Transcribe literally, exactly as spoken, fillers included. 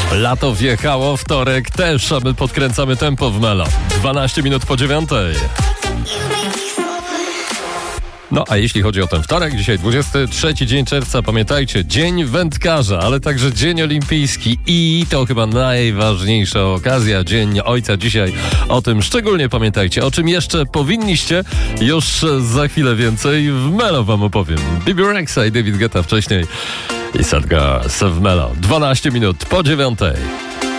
Lato wjechało, wtorek też, a my podkręcamy tempo w Melo. dwanaście minut po dziewiątej. No, a jeśli chodzi o ten wtorek, dzisiaj dwudziesty trzeci dzień czerwca, pamiętajcie, Dzień Wędkarza, ale także Dzień Olimpijski i to chyba najważniejsza okazja, Dzień Ojca dzisiaj. O tym szczególnie pamiętajcie. O czym jeszcze powinniście, już za chwilę więcej w Melo wam opowiem. Bibi Rexha i David Guetta wcześniej i Sad Girls w Melo. dwanaście minut po dziewiątej.